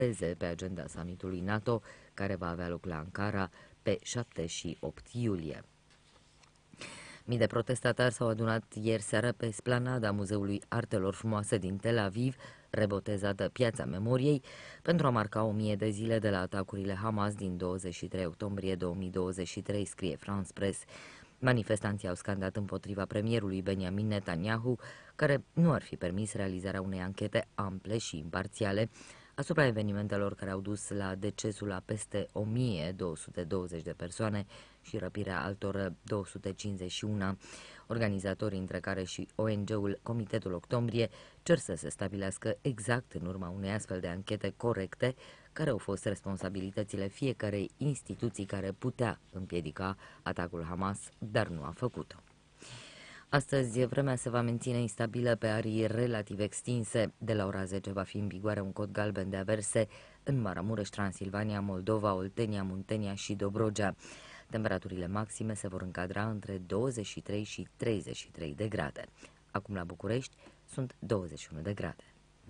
pe agenda summitului NATO, care va avea loc la Ankara pe 7 și 8 iulie. Mii de protestatari s-au adunat ieri seară pe esplanada Muzeului Artelor Frumoase din Tel Aviv, rebotezată Piața Memoriei, pentru a marca 1000 de zile de la atacurile Hamas din 23 octombrie 2023, scrie France Press. Manifestanții au scandat împotriva premierului Benjamin Netanyahu, care nu ar fi permis realizarea unei anchete ample și imparțiale asupra evenimentelor care au dus la decesul a peste 1220 de persoane și răpirea altor 251. Organizatorii, între care și ONG-ul Comitetul Octombrie, cer să se stabilească exact în urma unei astfel de anchete corecte care au fost responsabilitățile fiecarei instituții care putea împiedica atacul Hamas, dar nu a făcut-o. Astăzi, vremea se va menține instabilă pe arii relativ extinse. De la ora 10 va fi în vigoare un cod galben de averse în Maramureș, Transilvania, Moldova, Oltenia, Muntenia și Dobrogea. Temperaturile maxime se vor încadra între 23 și 33 de grade. Acum la București sunt 21 de grade.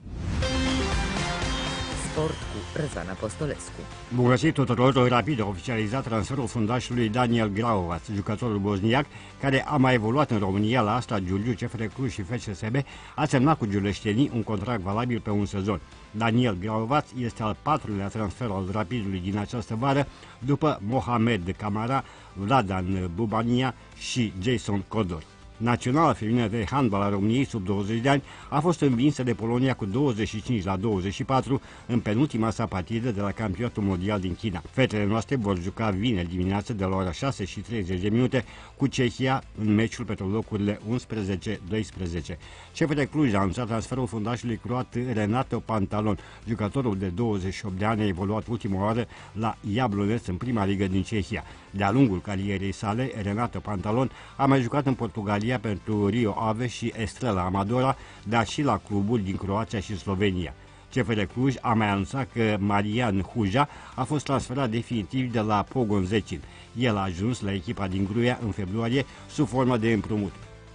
Sport cu Răzvan Apostolescu. Bun găsit tuturor! Rapid a oficializat transferul fundașului Daniel Graovac, jucătorul bosniac, care a mai evoluat în România la Astra Giurgiu, CFR Cluj și FCSB, a semnat cu giuleștenii un contract valabil pe un sezon. Daniel Graovac este al patrulea transfer al Rapidului din această vară, după Mohamed Camara, Vladan Bubania și Jason Codor. Naționala feminină de handbal a României sub 20 de ani a fost învinsă de Polonia cu 25-24 în penultima sa partidă de la campionatul mondial din China. Fetele noastre vor juca vineri dimineață de la ora 6:30 cu Cehia în meciul pentru locurile 11-12. CFR Cluj a anunțat transferul fundașului croat Renato Pantalon. Jucătorul de 28 de ani a evoluat ultima oară la Jablonec în prima ligă din Cehia. De-a lungul carierei sale, Renato Pantalon a mai jucat în Portugalia pentru Rio Ave și Estrela Amadora, dar și la cluburi din Croația și Slovenia. CFR Cluj a mai anunțat că Marian Huja a fost transferat definitiv de la Pogon Zecin. El a ajuns la echipa din Gruia în februarie sub formă de împrumut.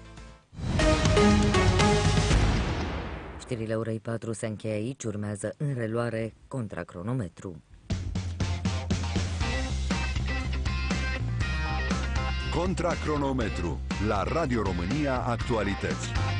Știrile orei 4 se încheie aici, urmează în reluare Contracronometru. Contracronometru la Radio România Actualități.